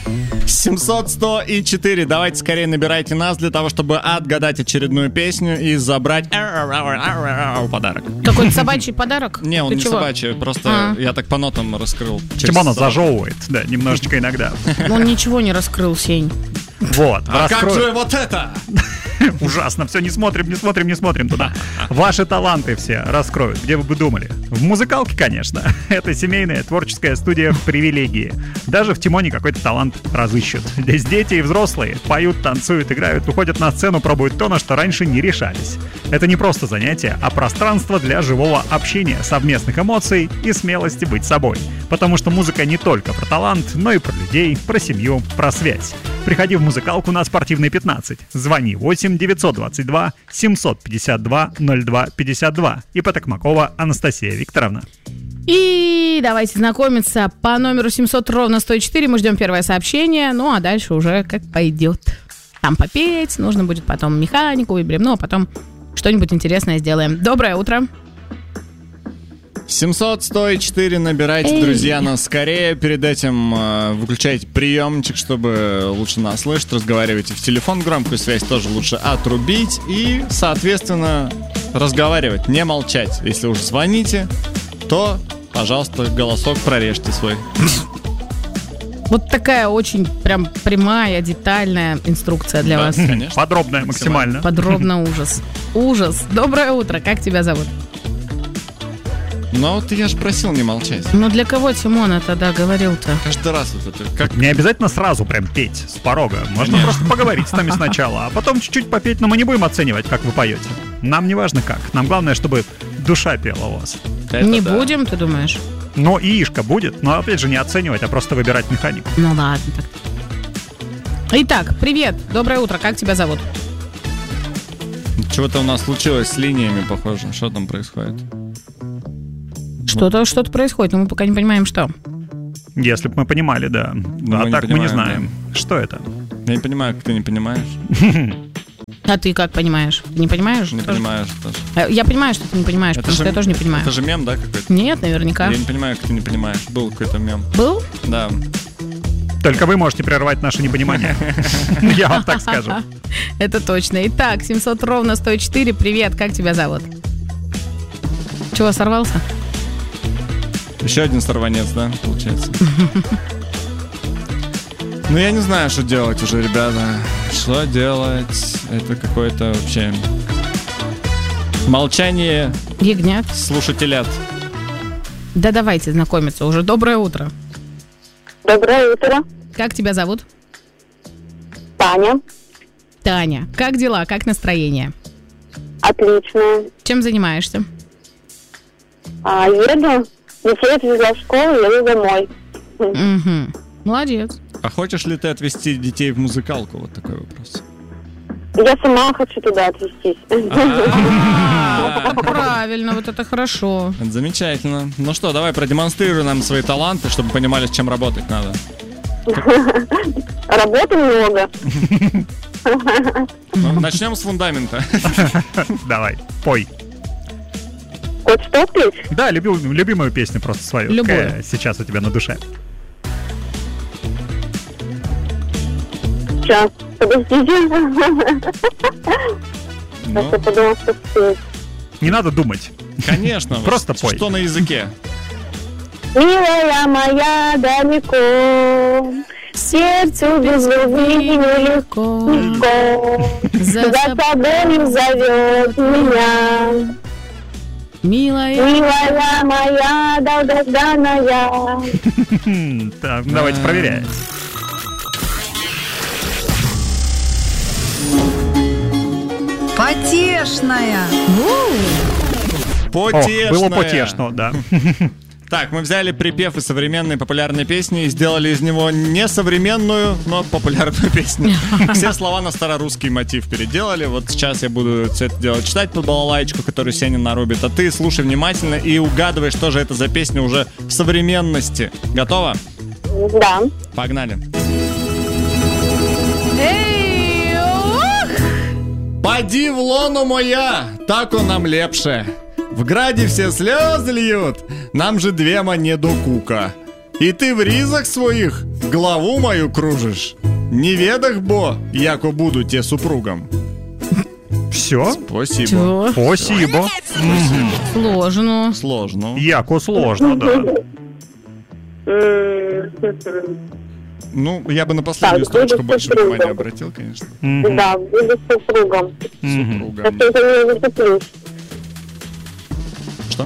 700, 100 и 4. Давайте скорее набирайте нас для того, чтобы отгадать очередную песню и забрать подарок. Какой-то собачий подарок? Не, он не собачий, просто я так по нотам раскрыл. Тимона зажевывает, да, немножечко иногда. Он ничего не раскрыл, Сень. Вот. А как же вот это? Ужасно, все, не смотрим туда. Ваши таланты все раскроют. Где вы бы думали? В музыкалке, конечно. Это семейная творческая студия «Привилегии». Даже в Тимоне какой-то талант разыщут. Здесь дети и взрослые поют, танцуют, играют, уходят на сцену, пробуют то, на что раньше не решались. Это не просто занятие, а пространство для живого общения, совместных эмоций и смелости быть собой. Потому что музыка не только про талант, но и про людей, про семью, про связь. Приходи в музыкалку на Спортивной 15. Звони 8-922 752 0252. И Потокмакова Анастасия Викторовна. И давайте знакомиться по номеру 700 ровно 104. Мы ждем первое сообщение. Ну, а дальше уже как пойдет. Там попеть, нужно будет потом механику выберем. Ну, а потом что-нибудь интересное сделаем. Доброе утро. 700, 100 и 4 набирайте, друзья, нас скорее. Перед этим выключайте приемчик, чтобы лучше нас слышать. Разговаривайте в телефон, громкую связь тоже лучше отрубить. И, соответственно, разговаривать, не молчать. Если уже звоните, то, пожалуйста, голосок прорежьте свой. Вот такая очень прям прямая, детальная инструкция для вас. Конечно. Подробная максимально. Подробно ужас. Ужас. Доброе утро, как тебя зовут? Ну, вот я же просил не молчать. Ну, для кого Тимона тогда говорил-то? Каждый раз вот это как... Не обязательно сразу прям петь с порога. Можно просто поговорить с нами сначала, а потом чуть-чуть попеть, но мы не будем оценивать, как вы поете. Нам не важно как. Нам главное, чтобы душа пела у вас. Это не да. будем, ты думаешь? Но яишко будет, но опять же не оценивать, а просто выбирать механику. Ну ладно, так. Итак, привет, доброе утро, как тебя зовут? Чего-то у нас случилось с линиями, похоже. Что там происходит? Что-то происходит, но мы пока не понимаем, что. Если бы мы понимали, да. Мы а не так мы не понимаем, знаем. Что это? Я не понимаю, как ты не понимаешь. А ты как понимаешь? Ты не понимаешь? Не Тоже? понимаешь тоже. Я понимаю, что ты не понимаешь, потому что я тоже не понимаю. Это же мем, да, какой-то? Нет, наверняка. Я не понимаю, как ты не понимаешь. Был какой-то мем. Был? Да. Только вы можете прервать наше непонимание. Я вам так скажу. Это точно. Итак, 700 ровно 104. Привет, как тебя зовут? Чего, сорвался? Еще один сорванец, да, получается? Ну, я не знаю, что делать уже, ребята. Что делать? Это какое-то вообще... молчание Ягнят. слушателят. Да давайте знакомиться уже. Доброе утро. Доброе утро. Как тебя зовут? Таня. Таня. Как дела? Как настроение? Отлично. Чем занимаешься? Еду. Детей отвезла в школу, еду домой. Угу. Молодец. А хочешь ли ты отвезти детей в музыкалку? Вот такой вопрос. Я сама хочу туда отвезтись. Правильно, вот это хорошо. Это замечательно. Ну что, давай продемонстрируй нам свои таланты, чтобы понимали, с чем работать надо. Работы много. Ну, начнем с фундамента. Давай, пой. Хоть что петь? Да, любимую песню просто свою. Любую. Какая сейчас у тебя на душе? Сейчас, подождите. Ну, Я подумала, что спеть. Не надо думать. конечно. Просто пой. Что на языке? Милая моя, далеко, сердцу без любви нелегко. За собой зовет меня. Милая. Милая моя, долгожданная. Так, давайте проверяем. Потешная. Потешная. Было потешно, да. Так, мы взяли припев из современной популярной песни и сделали из него не современную, но популярную песню. Все слова на старорусский мотив переделали. Вот сейчас я буду все это дело читать под балалайчику, которую Сенин нарубит. А ты слушай внимательно и угадывай, что же это за песня уже в современности. Готова? Да. Погнали. Эй, ох! Поди в лоно моя, так он нам лепше. В граде все слезы льют, нам же двема не до кука. И ты в ризах своих главу мою кружишь. Не ведах бо, яко буду те супругом. Все? Спасибо. Чё? Спасибо. Сложно. Сложно. Яко сложно, да. Ну, я бы на последнюю Так, буду строчку больше супругом. внимания обратил, конечно. Да, буду супругом. Супругом. Это не выступлюсь. Что?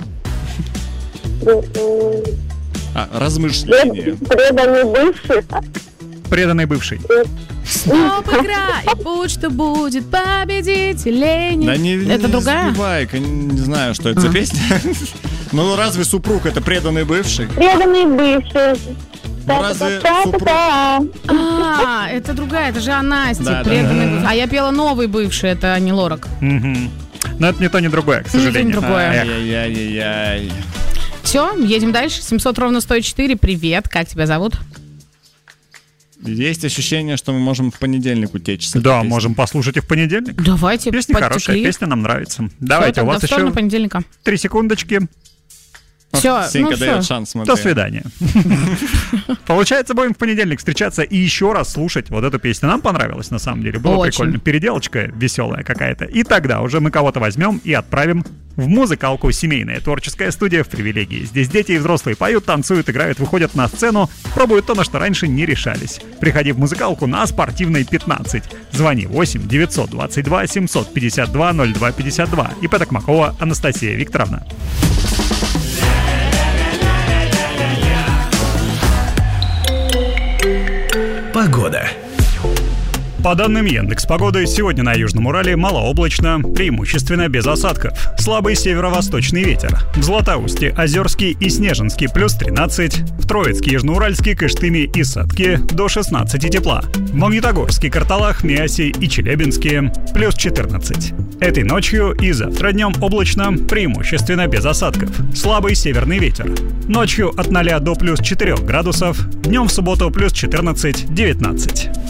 Размышления. Преданный бывший. Преданный бывший. Стоп, игра, и будь что будет, победителей нет. Да не, Это не другая? сбивай, не знаю, что это за песня. Ну, разве супруг это преданный бывший? Преданный бывший. Ну, разве супруг... А, это другая, это же Анасти, Да, преданный бывший. А я пела новый бывший, это не Лорак. Но это не то, ни другое, к сожалению. Не то, ни другое. Ай-яй-яй-яй. Все, едем дальше. 700 ровно 104. Привет, как тебя зовут? Есть ощущение, что мы можем в понедельник утечь с этой Да, песней. можем послушать и в понедельник. Давайте, Песня хорошая, подтекли. песня нам нравится. Всё, Давайте, у тогда вас в сторону еще понедельника. 3 секундочки. Все, Сенька ну дает все. шанс, смотри. До свидания. Получается, будем в понедельник встречаться и еще раз слушать вот эту песню. Нам понравилось, на самом деле. Было Очень. прикольно. Переделочка веселая какая-то. И тогда уже мы кого-то возьмем и отправим в музыкалку «Семейная творческая студия» в Привилегии. Здесь дети и взрослые поют, танцуют, играют, выходят на сцену, пробуют то, на что раньше не решались. Приходи в музыкалку на Спортивной 15. Звони 8 922 752 0252. ИП Токмакова Анастасия Викторовна. Погода. По данным Яндекс.Погоды, сегодня на Южном Урале малооблачно, преимущественно без осадков. Слабый северо-восточный ветер. В Златоусте, Озерске и Снежинске плюс 13. В Троицке, Южноуральске, Кыштыме и Сатке до 16 тепла. В Магнитогорске, Карталах, Миасе и Челябинске плюс 14. Этой ночью и завтра днем облачно, преимущественно без осадков. Слабый северный ветер. Ночью от 0 до плюс 4 градусов. Днем в субботу плюс 14-19.